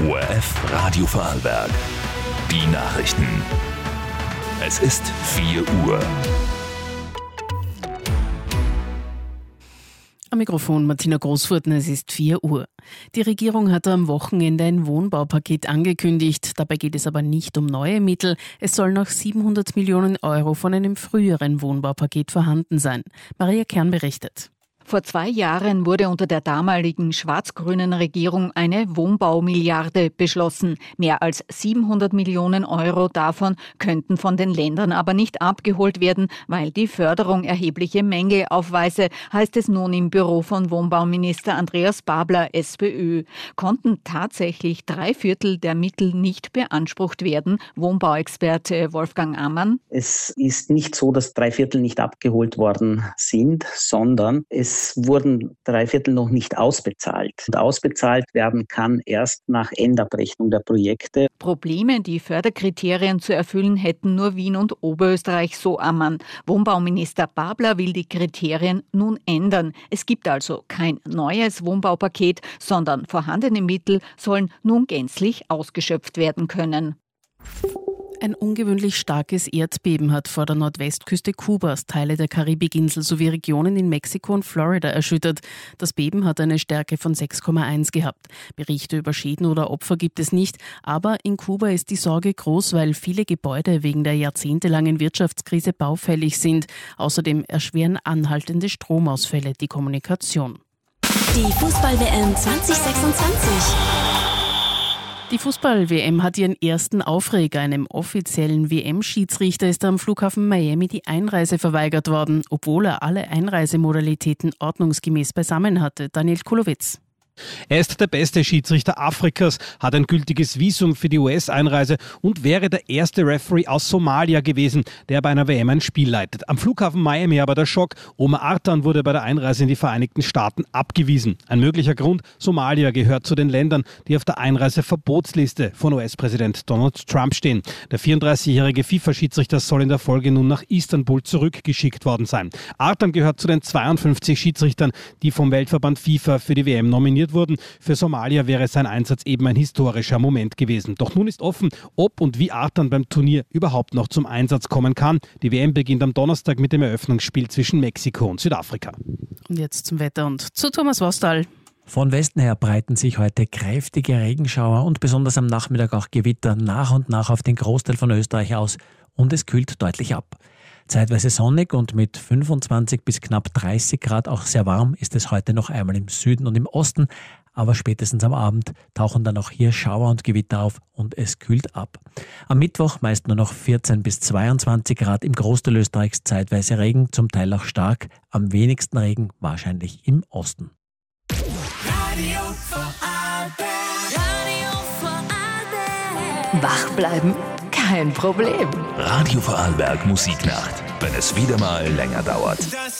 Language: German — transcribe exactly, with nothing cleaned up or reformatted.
O R F Radio Vorarlberg. Die Nachrichten. Es ist vier Uhr. Am Mikrofon Martina Großfurten, es ist vier Uhr. Die Regierung hat am Wochenende ein Wohnbaupaket angekündigt. Dabei geht es aber nicht um neue Mittel. Es sollen noch siebenhundert Millionen Euro von einem früheren Wohnbaupaket vorhanden sein. Maria Kern berichtet. Vor zwei Jahren wurde unter der damaligen schwarz-grünen Regierung eine Wohnbaumilliarde beschlossen. Mehr als siebenhundert Millionen Euro davon könnten von den Ländern aber nicht abgeholt werden, weil die Förderung erhebliche Mängel aufweise, heißt es nun im Büro von Wohnbauminister Andreas Babler, SPÖ. Konnten tatsächlich drei Viertel der Mittel nicht beansprucht werden? Wohnbauexperte Wolfgang Ammann. Es ist nicht so, dass drei Viertel nicht abgeholt worden sind, sondern es Es wurden drei Viertel noch nicht ausbezahlt. Und ausbezahlt werden kann erst nach Endabrechnung der Projekte. Probleme, die Förderkriterien zu erfüllen, hätten nur Wien und Oberösterreich, so Ammann. Wohnbauminister Babler will die Kriterien nun ändern. Es gibt also kein neues Wohnbaupaket, sondern vorhandene Mittel sollen nun gänzlich ausgeschöpft werden können. Ein ungewöhnlich starkes Erdbeben hat vor der Nordwestküste Kubas Teile der Karibikinsel sowie Regionen in Mexiko und Florida erschüttert. Das Beben hat eine Stärke von sechs Komma eins gehabt. Berichte über Schäden oder Opfer gibt es nicht, aber in Kuba ist die Sorge groß, weil viele Gebäude wegen der jahrzehntelangen Wirtschaftskrise baufällig sind. Außerdem erschweren anhaltende Stromausfälle die Kommunikation. Die Fußball-W M zwanzig sechsundzwanzig. Die Fußball-W M hat ihren ersten Aufreger. Einem offiziellen W M-Schiedsrichter ist am Flughafen Miami die Einreise verweigert worden, obwohl er alle Einreisemodalitäten ordnungsgemäß beisammen hatte. Daniel Kulowitz. Er ist der beste Schiedsrichter Afrikas, hat ein gültiges Visum für die U S-Einreise und wäre der erste Referee aus Somalia gewesen, der bei einer W M ein Spiel leitet. Am Flughafen Miami aber der Schock. Omar Artan wurde bei der Einreise in die Vereinigten Staaten abgewiesen. Ein möglicher Grund: Somalia gehört zu den Ländern, die auf der Einreiseverbotsliste von U S-Präsident Donald Trump stehen. Der vierunddreißigjährige FIFA-Schiedsrichter soll in der Folge nun nach Istanbul zurückgeschickt worden sein. Artan gehört zu den zweiundfünfzig Schiedsrichtern, die vom Weltverband FIFA für die W M nominiert wurden. Für Somalia wäre sein Einsatz eben ein historischer Moment gewesen. Doch nun ist offen, ob und wie Artan beim Turnier überhaupt noch zum Einsatz kommen kann. Die W M beginnt am Donnerstag mit dem Eröffnungsspiel zwischen Mexiko und Südafrika. Und jetzt zum Wetter und zu Thomas Wostal. Von Westen her breiten sich heute kräftige Regenschauer und besonders am Nachmittag auch Gewitter nach und nach auf den Großteil von Österreich aus und es kühlt deutlich ab. Zeitweise sonnig und mit fünfundzwanzig bis knapp dreißig Grad auch sehr warm ist es heute noch einmal im Süden und im Osten, aber spätestens am Abend tauchen dann auch hier Schauer und Gewitter auf und es kühlt ab. Am Mittwoch meist nur noch vierzehn bis zweiundzwanzig Grad, im Großteil Österreichs zeitweise Regen, zum Teil auch stark, am wenigsten Regen wahrscheinlich im Osten. Radio Vorarlberg. Radio Vorarlberg. Wach bleiben? Kein Problem. Radio Vorarlberg Musiknacht. Wenn es wieder mal länger dauert.